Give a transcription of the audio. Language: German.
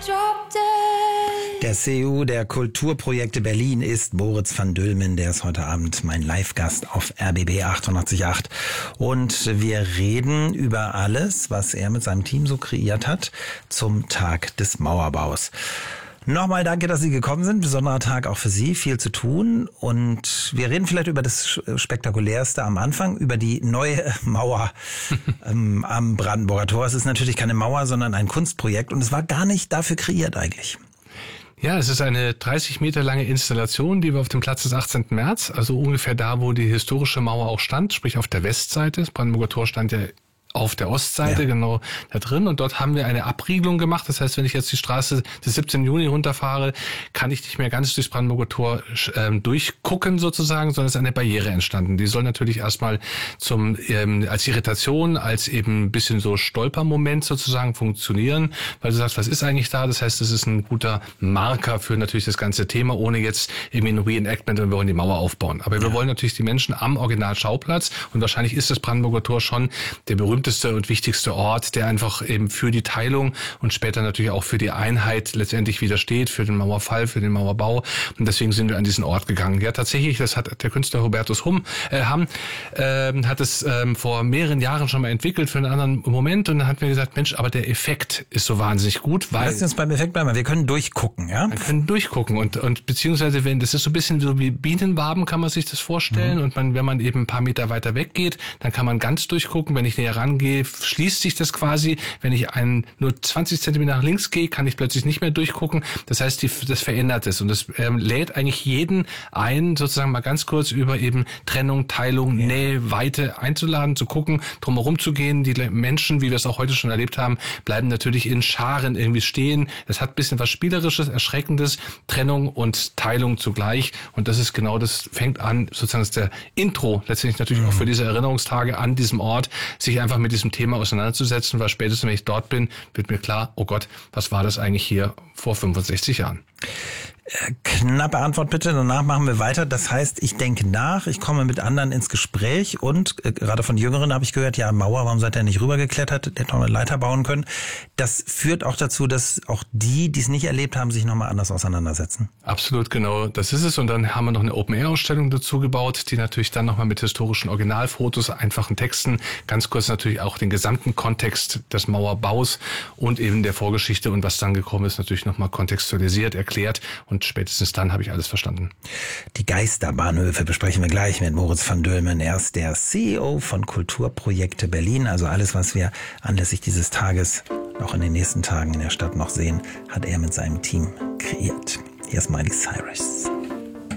Der CEO der Kulturprojekte Berlin ist Moritz van Dülmen. Der ist heute Abend mein Live-Gast auf RBB 88.8. Und wir reden über alles, was er mit seinem Team so kreiert hat zum Tag des Mauerbaus. Nochmal danke, dass Sie gekommen sind. Besonderer Tag auch für Sie. Viel zu tun. Und wir reden vielleicht über das Spektakulärste am Anfang, über die neue Mauer am Brandenburger Tor. Es ist natürlich keine Mauer, sondern ein Kunstprojekt. Und es war gar nicht dafür kreiert eigentlich. Ja, es ist eine 30 Meter lange Installation, die wir auf dem Platz des 18. März, also ungefähr da, wo die historische Mauer auch stand, sprich auf der Westseite. Das Brandenburger Tor stand ja auf der Ostseite, genau da drin. Und dort haben wir eine Abriegelung gemacht. Das heißt, wenn ich jetzt die Straße des 17. Juni runterfahre, kann ich nicht mehr ganz durchs Brandenburger Tor durchgucken sozusagen, sondern es ist eine Barriere entstanden. Die soll natürlich erstmal als Irritation, als eben ein bisschen so Stolpermoment sozusagen funktionieren, weil du sagst, was ist eigentlich da? Das heißt, es ist ein guter Marker für natürlich das ganze Thema, ohne jetzt irgendwie ein Reenactment und wir wollen die Mauer aufbauen. Aber wir wollen natürlich die Menschen am Originalschauplatz, und wahrscheinlich ist das Brandenburger Tor schon der berühmteste und wichtigste Ort, der einfach eben für die Teilung und später natürlich auch für die Einheit letztendlich widersteht, für den Mauerfall, für den Mauerbau. Und deswegen sind wir an diesen Ort gegangen. Ja, tatsächlich, das hat der Künstler Hubertus Hamm hat es vor mehreren Jahren schon mal entwickelt für einen anderen Moment. Und dann hat mir gesagt, Mensch, aber der Effekt ist so wahnsinnig gut, weil... Lass uns beim Effekt bleiben. Wir können durchgucken, ja? Wir können durchgucken und beziehungsweise, das ist so ein bisschen so wie Bienenwaben, kann man sich das vorstellen. Und wenn man eben ein paar Meter weiter weggeht, dann kann man ganz durchgucken. Wenn ich näher rangehe, schließt sich das quasi. Wenn ich nur 20 Zentimeter nach links gehe, kann ich plötzlich nicht mehr durchgucken. Das heißt, das verändert es. Und das lädt eigentlich jeden ein, sozusagen mal ganz kurz über eben Trennung, Teilung, Nähe, Weite einzuladen, zu gucken, drumherum zu gehen. Die Menschen, wie wir es auch heute schon erlebt haben, bleiben natürlich in Scharen irgendwie stehen. Das hat ein bisschen was Spielerisches, Erschreckendes, Trennung und Teilung zugleich. Und das ist genau, das fängt an, sozusagen ist der Intro, letztendlich natürlich auch für diese Erinnerungstage an diesem Ort, sich einfach mit diesem Thema auseinanderzusetzen, weil spätestens, wenn ich dort bin, wird mir klar, oh Gott, was war das eigentlich hier vor 65 Jahren? Knappe Antwort bitte, danach machen wir weiter. Das heißt, ich denke nach, ich komme mit anderen ins Gespräch und gerade von Jüngeren habe ich gehört, ja, Mauer, warum seid ihr nicht rübergeklettert, hätte noch eine Leiter bauen können. Das führt auch dazu, dass auch die es nicht erlebt haben, sich nochmal anders auseinandersetzen. Absolut, genau, das ist es. Und dann haben wir noch eine Open-Air-Ausstellung dazu gebaut, die natürlich dann nochmal mit historischen Originalfotos, einfachen Texten, ganz kurz natürlich auch den gesamten Kontext des Mauerbaus und eben der Vorgeschichte und was dann gekommen ist, natürlich nochmal kontextualisiert, erklärt. Und spätestens dann habe ich alles verstanden. Die Geisterbahnhöfe besprechen wir gleich mit Moritz van Dülmen. Er ist der CEO von Kulturprojekte Berlin. Also alles, was wir anlässlich dieses Tages noch in den nächsten Tagen in der Stadt noch sehen, hat er mit seinem Team kreiert. Hier ist Miley Cyrus.